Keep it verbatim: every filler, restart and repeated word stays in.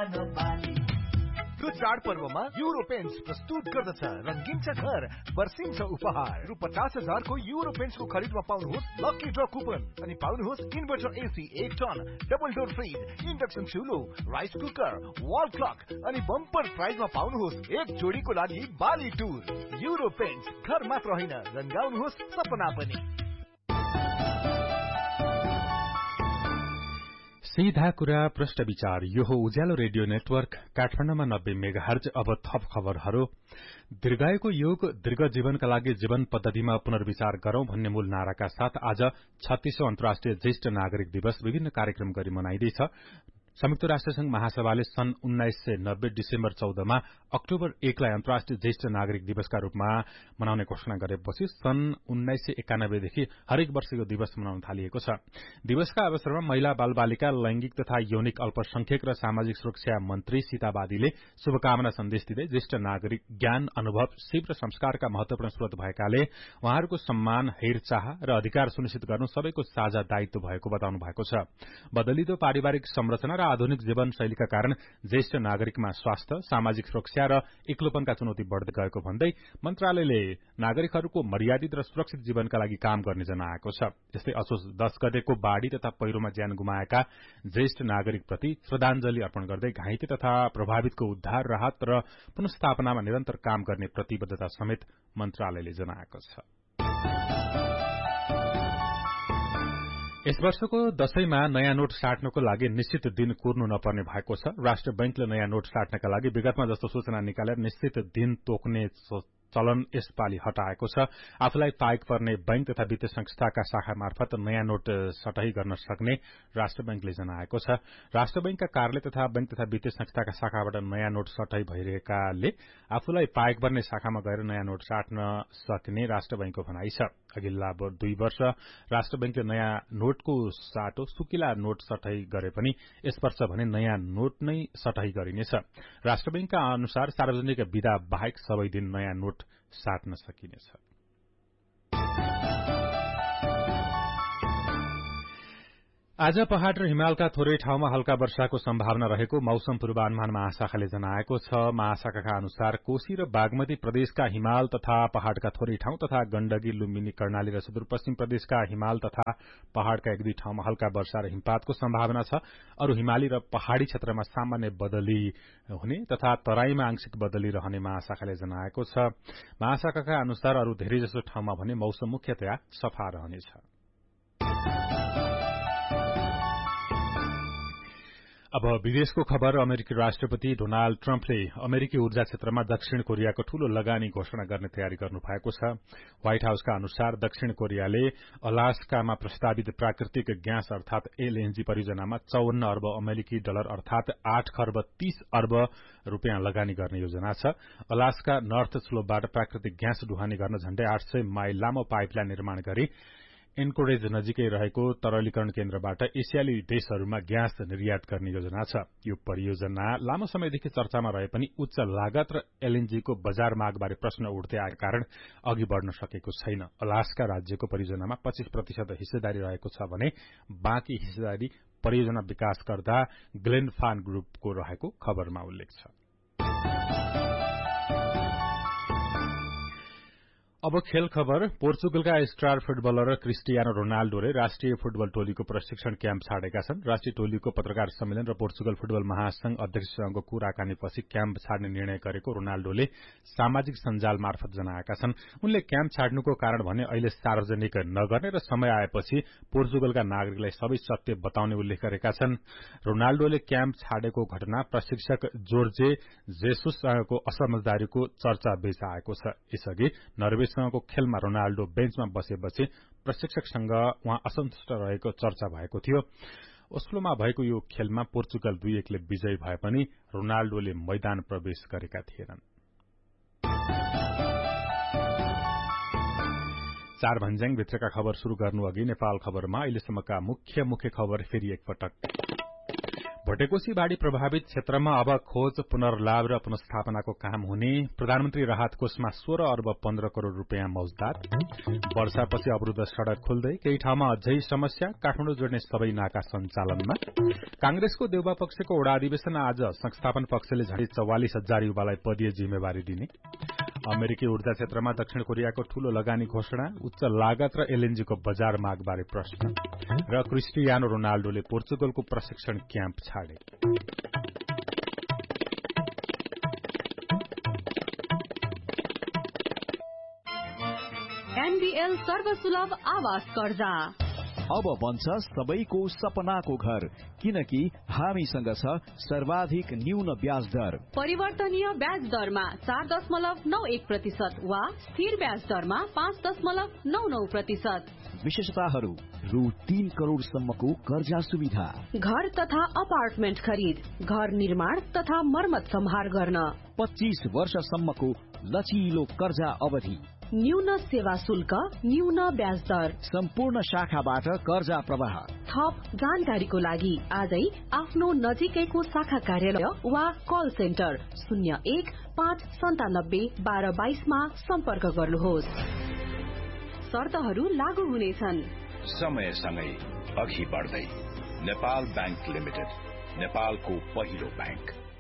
बाली। यो चाडपर्वमा युरो पेन्ट्स प्रस्तुत गर्दछ रंगीन छ घर बर्सिन्छ उपहार। रु पचास हजारको युरो पेन्ट्सको खरिदमा पाउनुहोस् लकी ड्र कुपन अनि पाउनुहोस् इन्भर्टर एसी एक ton, double door fridge, induction चुलो, rice cooker, wall clock अनि बम्पर प्राइजमा पाउनुहोस् एक जोडीको लागि बाली टुर। युरो पेन्ट्स घर मात्र होइन, रंगाउनुहोस् सपना पनि। सीधा कुरा प्रश्न विचार। यो हो उज्यालो रेडियो नेटवर्क काठमाडौँमा नब्बे मेगाहर्ज। अब थप खबरहरू। दीर्घायुको योग दीर्घ जीवनका लागि जीवन पद्धतिमा पुनर्विचार गरौं भन्ने मूल नाराका साथ आज छत्तीसौं अन्तर्राष्ट्रिय ज्येष्ठ नागरिक दिवस विभिन्न कार्यक्रम गरी मनाइँदैछ। संयुक्त राष्ट्रसंघ महासभाले सन् उन्नाइस सय नब्बे डिसेम्बर चौधमा अक्टोबर एकलाई अन्तर्राष्ट्रिय ज्येष्ठ नागरिक दिवसका रूपमा मनाउने घोषणा गरेपछि सन् उन्नाइस सय एकानब्बेदेखि हरेक वर्ष यो दिवस मनाउन थालिएको छ। दिवसका अवसरमा महिला बाल बालिका, लैंगिक तथा यौनिक अल्पसंख्यक र सामाजिक सुरक्षा मन्त्री सीता बादीले शुभकामना सन्देश दिँदै ज्येष्ठ नागरिक ज्ञान, अनुभव, सिप र संस्कारका महत्वपूर्ण स्रोत भएकाले उहाँहरूको सम्मान, हेरचाह र अधिकार सुनिश्चित गर्नु सबैको साझा दायित्व भएको बताउनु भएको छ। बदलिदो पारिवारिक संरचना र आधुनिक जीवन शैलीका कारण ज्येष्ठ नागरिकमा स्वास्थ्य, सामाजिक सुरक्षा र एक्लोपनका चुनौती बढ़दै गएको भन्दै मन्त्रालयले नागरिकहरूको मर्यादित र सुरक्षित जीवनका लागि काम गर्ने जनाएको छ। यस्तै असोज दस गतेको बाढ़ी तथा पहिरोमा ज्यान गुमाएका ज्येष्ठ नागरिकप्रति श्रद्धाञ्जली अर्पण गर्दै घाइते तथा प्रभावितको उद्धार, राहत र पुनर्स्थापनामा निरन्तर काम गर्ने प्रतिबद्धता समेत मन्त्रालयले जनाएको छ। यस वर्षको दशैंमा नयाँ नोट साट्नको लागि निश्चित दिन कुर्नु नपर्ने भएको छ। राष्ट्र बैंकले नयाँ नोट साट्नका लागि विगतमा जस्तो सूचना निकालेर निश्चित दिन तोक्ने चलन यसपालि हटाएको छ। आफूलाई पाइक पर्ने बैंक तथा वित्तीय संस्थाका शाखा मार्फत नयाँ नोट सटही गर्न सक्ने राष्ट्र बैंकले जनाएको छ। राष्ट्र बैंकका कार्यालय तथा बैंक तथा वित्तीय संस्थाका शाखाबाट नयाँ नोट सटही भइरहेकाले आफूलाई पाइक पर्ने शाखामा गएर नयाँ नोट साट्न सक्ने राष्ट्र बैंकको भनाइ छ। अघिल्ला दुई वर्ष राष्ट्र बैंकले नयाँ नोटको साटो सुकिला नोट सटही गरे पनि यस वर्ष भने नयाँ नोट नै सटही गरिनेछ। राष्ट्र बैंकका अनुसार सार्वजनिक विदा बाहेक सबै दिन नयाँ नोट साट्न सकिनेछ। आज पहाड़ र हिमालका थोरै ठाउँमा हल्का वर्षाको सम्भावना रहेको मौसम पूर्वानुमान महाशाखाले जनाएको छ। महाशाखाका अनुसार कोशी र बागमती प्रदेशका हिमाल तथा पहाड़का थोरै ठाउँ तथा गण्डकी, लुम्बिनी, कर्णाली र सुदूरपश्चिम प्रदेशका हिमाल तथा पहाड़का एक दुई ठाउँमा हल्का वर्षा र हिमपातको सम्भावना छ। अरू हिमाली र पहाड़ी क्षेत्रमा सामान्य बदली हुने तथा तराईमा आंशिक बदली रहने महाशाखाले जनाएको छ। महाशाखाका अनुसार अरू धेरैजसो ठाउँमा भने मौसम मुख्यतया सफा रहनेछ। अब विदेशको खबर। अमेरिकी राष्ट्रपति डोनाल्ड ट्रम्पले अमेरिकी ऊर्जा क्षेत्रमा दक्षिण कोरियाको ठूलो लगानी घोषणा गर्ने तयारी गर्नु भएको छ। व्हाइट हाउसका अनुसार दक्षिण कोरियाले अलास्कामा प्रस्तावित प्राकृतिक ग्यास अर्थात एलएनजी परियोजनामा चौवन्न अर्ब अमेरिकी डलर अर्थात आठ खर्ब तीस अर्ब रूपियाँ लगानी गर्ने योजना छ। अलास्का नर्थ स्लोपबाट प्राकृतिक ग्यास ढुवानी गर्न झण्डै आठ सय माइल लामो पाइपलाइन निर्माण गरी एन्कोरेज नजिकै रहेको तरलीकरण केन्द्रबाट एसियाली देशहरूमा ग्यास निर्यात गर्ने योजना छ। यो परियोजना लामो समयदेखि चर्चामा रहे पनि उच्च लागत र एलएनजीको बजार मागबारे प्रश्न उठ्दै आएको कारण अघि बढ़न सकेको छैन। अलास्का राज्यको परियोजनामा पच्चीस प्रतिशत हिस्सेदारी रहेको छ भने बाँकी हिस्सेदारी परियोजना विकासकर्ता ग्लेनफान ग्रुपको रहेको खबरमा उल्लेख छ। अब खेल खबर। पोर्चुगलका स्टार फुटबलर क्रिस्टियानो रोनाल्डोले राष्ट्रिय फुटबल टोलीको प्रशिक्षण क्याम्प छाडेका छन्। राष्ट्रिय टोलीको पत्रकार सम्मेलन र पोर्चुगल फुटबल महासंघ अध्यक्षसँगको कुराकानीपछि क्याम्प छाड्ने निर्णय गरेको रोनाल्डोले सामाजिक सञ्जाल मार्फत जनाएका छन्। उनले क्याम्प छाड्नुको कारण भने अहिले सार्वजनिक नगर्ने र समय आएपछि पोर्चुगलका नागरिकलाई सबै सत्य बताउने उल्लेख गरेका छन्। रोनाल्डोले क्याम्प छाडेको घटना प्रशिक्षक जोर्जे जेसुससँगको असमझदारीको चर्चा बीच आएको छ। यसअघि नर्वे सँगको खेलमा रोनाल्डो बेन्चमा बसेपछि प्रशिक्षकसँग उहाँ असन्तुष्ट रहेको चर्चा भएको थियो। ओस्लोमा भएको यो खेलमा पोर्चुगल दुई एकले विजयी भए पनि रोनाल्डोले मैदान प्रवेश गरेका थिएनन्। चार भन्ज्याङ भित्रका खबर शुरू गर्नु अघि नेपाल खबरमा अहिलेसम्मका मुख्य मुख्य खबर फेरि एकपटक। भटेकोसी बाढ़ी प्रभावित क्षेत्रमा अब खोज पुनर्लाभ र पुनस्थापनाको काम हुने। प्रधानमन्त्री राहत कोषमा सोह्र अर्ब पन्ध्र करोड़ रूपियाँ मौजदार। वर्षापछि अवरूद्ध सड़क खुल्दै केही ठाउँमा अझै समस्या। काठमाडौँ जोड्ने सबै नाका सञ्चालनमा। कांग्रेसको देउबा पक्षको वडा अधिवेशन आज। संस्थापन पक्षले झण्डै चौवालिस हजार युवालाई पदीय जिम्मेवारी दिने। अमेरिकी ऊर्जा क्षेत्रमा दक्षिण कोरियाको ठूलो लगानी घोषणा। उच्च लागत र एलएनजीको बजार मागबारे प्रश्न। र क्रिस्टियानो रोनाल्डोले पोर्चुगलको प्रशिक्षण क्याम्प छाडे। एनबीएल सर्वसुलभ आवास कर्जा अब बन्छ सबैको सपनाको घर, किनकि हामीसँग छ सर्वाधिक न्यून ब्याज दर। परिवर्तनीय ब्याज दरमा चार दशमलव नौ एक प्रतिशत वा स्थिर ब्याज दरमा पाँच दशमलव नौ नौ प्रतिशत। विशेषताहरू रु तीन करोड़ सम्मको कर्जा सुविधा। घर तथा अपार्टमेन्ट खरिद, घर निर्माण तथा मर्मत सम्हार गर्न। पच्चीस वर्षसम्मको लचिलो कर्जा अवधि। न्यून सेवा शुल्क, न्यून ब्याज दर। सम्पूर्ण शाखाबाट कर्जा प्रवाह। थप जानकारीको लागि आजै आफ्नो नजिकैको शाखा कार्यालय वा कल सेन्टर शून्य एक पाँच सन्तानब्बे बाह्र बाइसमा सम्पर्क गर्नुहोस्। शर्तहरू लागू हुनेछन्। समयसँगै अघि बढ्दै नेपाल बैंक लिमिटेड, नेपालको पहिलो बैंक।